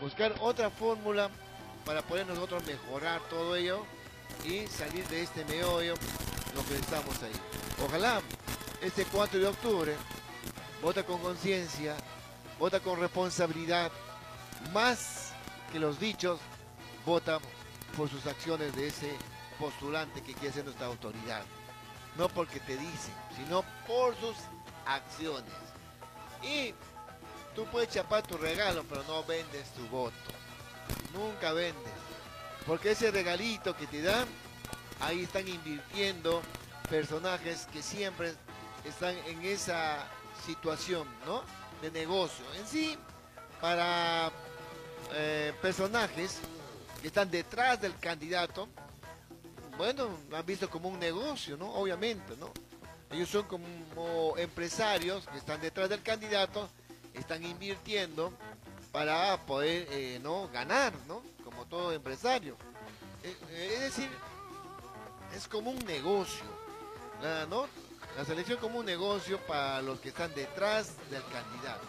buscar otra fórmula para poder nosotros mejorar todo ello y salir de este meollo lo que estamos ahí. Ojalá este 4 de octubre vota con conciencia, vota con responsabilidad, más que los dichos, vota por sus acciones de ese postulante que quiere ser nuestra autoridad. No porque te dicen, sino por sus acciones. Y tú puedes chapar tu regalo, pero no vendes tu voto. Nunca vendes. Porque ese regalito que te dan, ahí están invirtiendo personajes que siempre están en esa situación, ¿no? De negocio. En sí, para personajes que están detrás del candidato, bueno, lo han visto como un negocio, ¿no? Obviamente, ¿no? Ellos son como empresarios que están detrás del candidato, están invirtiendo para poder no ganar, ¿no? Como todo empresario. Es decir, es como un negocio, ¿no? La selección como un negocio para los que están detrás del candidato.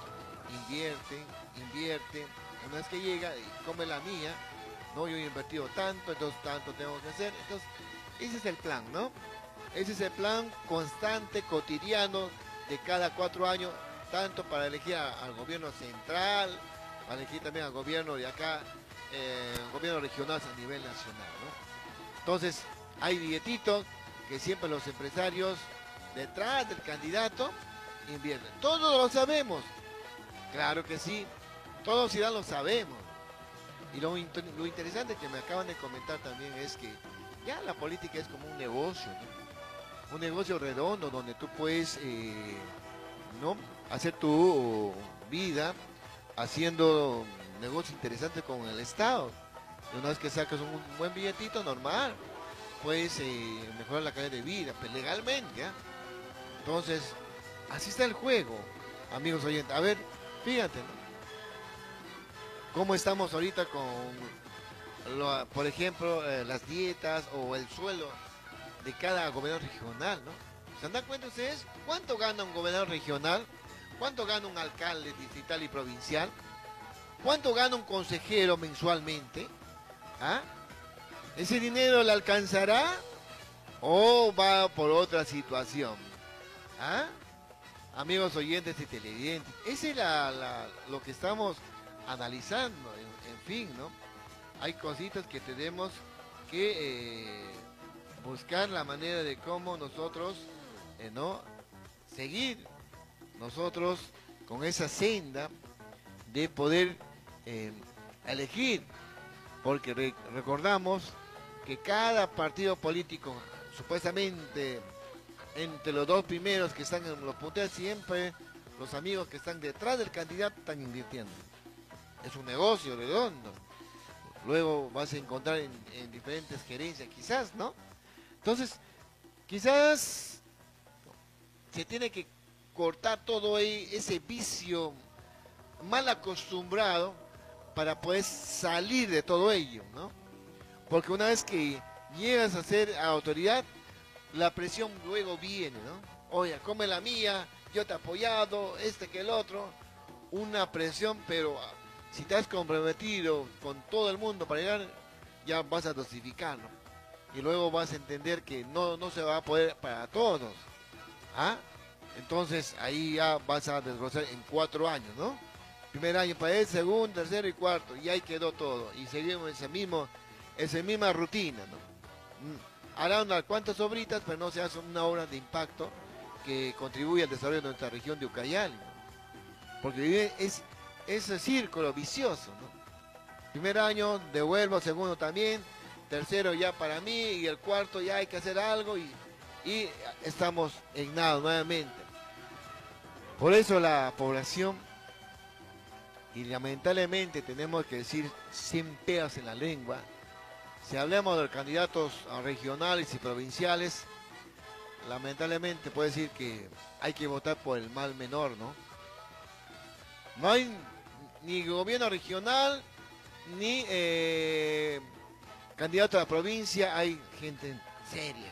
Invierten. Una vez que llega y come la mía, no, yo he invertido tanto, entonces tanto tengo que hacer. Entonces, ese es el plan, ¿no? Ese es el plan constante, cotidiano, de cada 4 años, tanto para elegir al gobierno central, para elegir también al gobierno de acá, gobierno regional a nivel nacional, ¿no? Entonces, hay billetitos que siempre los empresarios detrás del candidato invierten. Todos lo sabemos, claro que sí, todos ya lo sabemos. Y lo interesante que me acaban de comentar también es que ya la política es como un negocio, ¿no? Un negocio redondo donde tú puedes ¿no? hacer tu vida haciendo negocios interesantes con el Estado. Y una vez que sacas un buen billetito normal, puedes mejorar la calidad de vida, pues legalmente, ¿eh? Entonces, así está el juego, amigos oyentes. A ver, fíjate, ¿no? Cómo estamos ahorita con, por ejemplo, las dietas o el sueldo de cada gobernador regional, ¿no? ¿Se dan cuenta ustedes cuánto gana un gobernador regional? ¿Cuánto gana un alcalde distrital y provincial? ¿Cuánto gana un consejero mensualmente? ¿Ah? ¿Ese dinero le alcanzará o va por otra situación? ¿Ah? Amigos oyentes y televidentes, ese es lo que estamos analizando, en fin, ¿no? Hay cositas que tenemos que buscar la manera de cómo nosotros, ¿no? Seguir nosotros con esa senda de poder elegir, porque recordamos que cada partido político, supuestamente entre los dos primeros que están en los punteros, siempre los amigos que están detrás del candidato están invirtiendo. Es un negocio redondo. Luego vas a encontrar en diferentes gerencias, quizás, ¿no? Entonces, quizás se tiene que cortar todo ahí, ese vicio mal acostumbrado para poder salir de todo ello, ¿no? Porque una vez que llegas a ser autoridad, la presión luego viene, ¿no? Oye, come la mía, yo te he apoyado, este que el otro. Una presión, pero si te has comprometido con todo el mundo para llegar, ya vas a dosificar, ¿no? Y luego vas a entender que no se va a poder para todos. ¿Ah? Entonces ahí ya vas a desglosar en 4 años, ¿no? Primer año para él, segundo, tercero y cuarto, y ahí quedó todo. Y seguimos esa misma rutina, ¿no? Hará unas cuantas obritas, pero no se hace una obra de impacto que contribuya al desarrollo de nuestra región de Ucayali, ¿no? Porque vive ese círculo vicioso, ¿no? Primer año devuelvo, segundo también, tercero ya para mí y el cuarto ya hay que hacer algo y estamos en nada nuevamente. Por eso la población, y lamentablemente tenemos que decir sin pegas en la lengua, si hablamos de los candidatos regionales y provinciales, lamentablemente puede decir que hay que votar por el mal menor, ¿no? No hay ni gobierno regional, ni candidato a la provincia, hay gente seria,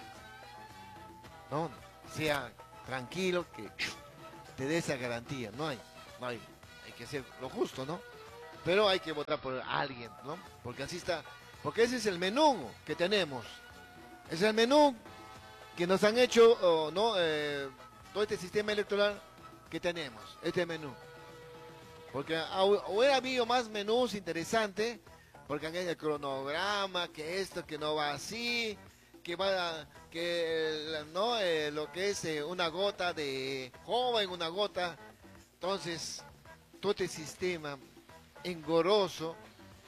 ¿no? Sea tranquilo, que te dé esa garantía, no hay, hay que hacer lo justo, ¿no? pero hay que votar por alguien, ¿no? Porque así está, porque ese es el menú que tenemos, es el menú que nos han hecho, ¿no? Todo este sistema electoral que tenemos, este menú. Porque hubiera habido más menús interesantes, porque han hecho el cronograma, que esto, que no va así, que va, que no, lo que es una gota de joven, una gota. Entonces, todo este sistema engorroso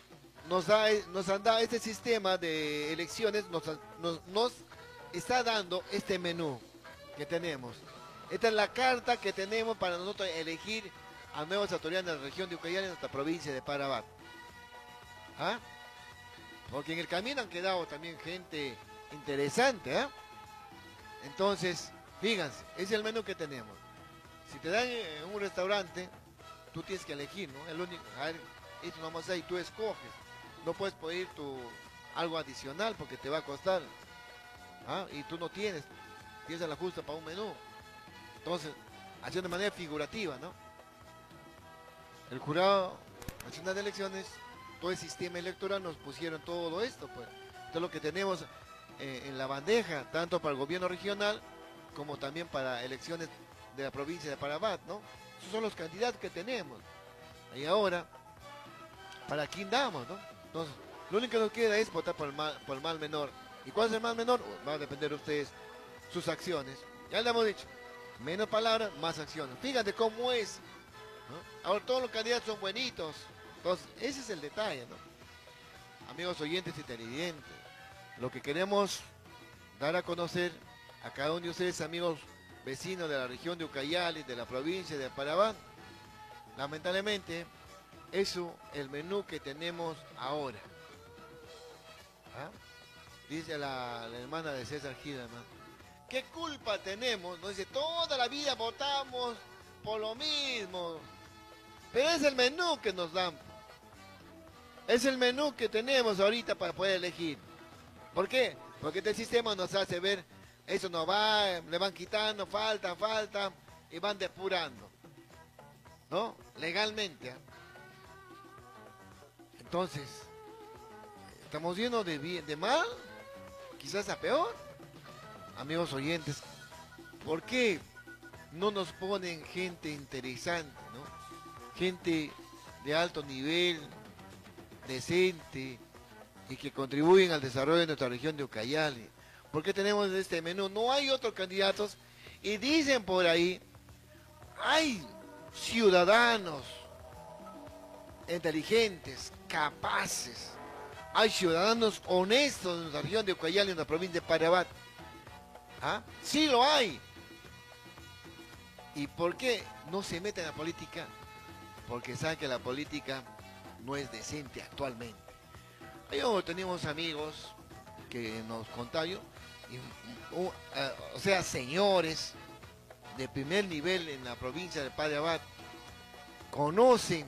nos han dado este sistema de elecciones, nos está dando este menú que tenemos. Esta es la carta que tenemos para nosotros elegir a nuevas autoridades de la región de Ucayali en nuestra provincia de Parabat. ¿Ah? Porque en el camino han quedado también gente interesante, ¿eh? Entonces, fíjense, ese es el menú que tenemos. Si te dan en un restaurante, tú tienes que elegir, ¿no? El único, a ver, esto nomás hay, tú escoges. No puedes pedir algo adicional porque te va a costar. ¿Ah? Y tú no tienes la justa para un menú. Entonces, haciendo de manera figurativa, ¿no? El Jurado Nacional de Elecciones, todo el sistema electoral nos pusieron todo esto, pues. Todo lo que tenemos en la bandeja, tanto para el gobierno regional como también para elecciones de la provincia de Parabat, ¿no? Esos son los candidatos que tenemos. Y ahora, ¿para quién damos, no? Entonces, lo único que nos queda es votar por el mal menor. ¿Y cuál es el mal menor? Va a depender de ustedes, sus acciones. Ya le hemos dicho, menos palabras, más acciones. Fíjate cómo es, ¿no? Ahora todos los candidatos son buenitos. Entonces, ese es el detalle, ¿no? Amigos oyentes y televidentes, lo que queremos dar a conocer a cada uno de ustedes, amigos vecinos de la región de Ucayali, de la provincia de Parabat, lamentablemente, eso es el menú que tenemos ahora. ¿Ah? Dice la hermana de César Gilman, ¿qué culpa tenemos? Nos dice, toda la vida votamos por lo mismo. Pero es el menú que nos dan. Es el menú que tenemos ahorita para poder elegir. ¿Por qué? Porque este sistema nos hace ver, eso no va, le van quitando, falta, y van depurando. ¿No? Legalmente. ¿Eh? Entonces, estamos yendo de mal, quizás a peor. Amigos oyentes, ¿por qué no nos ponen gente interesante, ¿no? Gente de alto nivel, decente, y que contribuyen al desarrollo de nuestra región de Ucayali? ¿Por qué tenemos este menú? No hay otros candidatos, y dicen por ahí, hay ciudadanos inteligentes, capaces, hay ciudadanos honestos en nuestra región de Ucayali, en la provincia de Parabat. ¿Ah? Sí lo hay. ¿Y por qué no se meten en la política? Porque saben que la política no es decente actualmente. Yo tenemos amigos que nos contagian, o sea, señores de primer nivel en la provincia de Parabat, conocen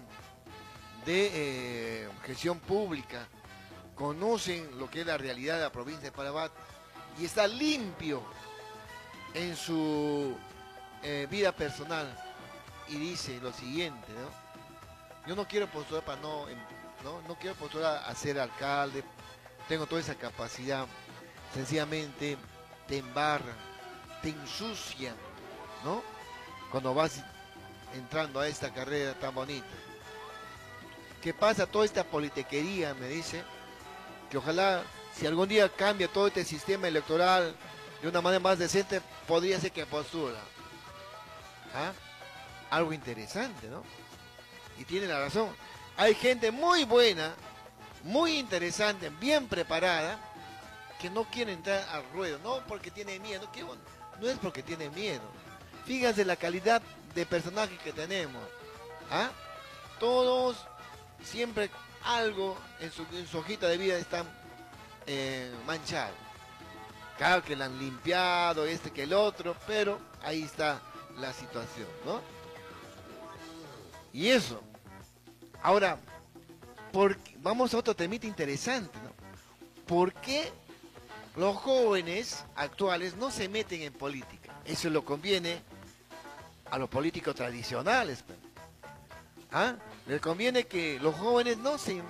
de gestión pública, conocen lo que es la realidad de la provincia de Parabat y está limpio en su vida personal y dice lo siguiente, ¿no? Yo no quiero postular para no quiero postular a ser alcalde, tengo toda esa capacidad, sencillamente te embarran, te ensucian, ¿no? Cuando vas entrando a esta carrera tan bonita. ¿Qué pasa? Toda esta politiquería, me dice, que ojalá si algún día cambia todo este sistema electoral de una manera más decente, podría ser que postula. ¿Ah? Algo interesante, ¿no? Y tiene la razón. Hay gente muy buena, muy interesante, bien preparada, que no quiere entrar al ruedo, no porque tiene miedo, no es porque tiene miedo. Fíjense la calidad de personajes que tenemos. ¿Ah? Todos siempre algo en su hojita de vida están manchados. Claro que la han limpiado, que el otro, pero ahí está la situación, ¿no? Y eso. Ahora, vamos a otro temita interesante, ¿no? ¿Por qué los jóvenes actuales no se meten en política? Eso le conviene a los políticos tradicionales. ¿Ah? Les conviene que los jóvenes no se